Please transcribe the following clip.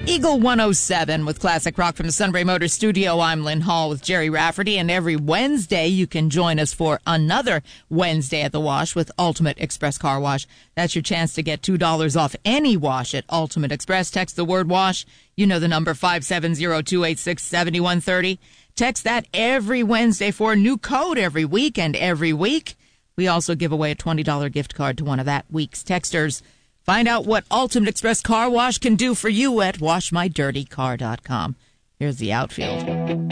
Eagle 107 with classic rock from the Sunbury Motor Studio. I'm Lynn Hall with Jerry Rafferty, and every Wednesday you can join us for another Wednesday at the Wash with Ultimate Express Car Wash. That's your chance to get $2 off any wash at Ultimate Express. Text the word wash. You know the number, 570-286-7130. Text that every Wednesday for a new code every week, and every week we also give away a $20 gift card to one of that week's texters. Find out what Ultimate Express Car Wash can do for you at washmydirtycar.com. Here's the outfield.